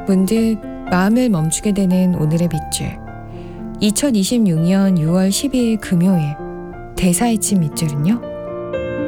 문득 마음을 멈추게 되는 오늘의 밑줄. 2026년 6월 12일 금요일 대사의 침 밑줄은요.